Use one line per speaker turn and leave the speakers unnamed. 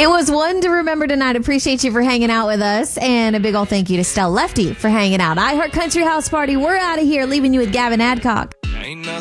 It was one to remember tonight. Appreciate you for hanging out with us. And a big old thank you to Stell Lefty for hanging out. I Heart Country House Party. We're out of here, leaving you with Gavin Adcock.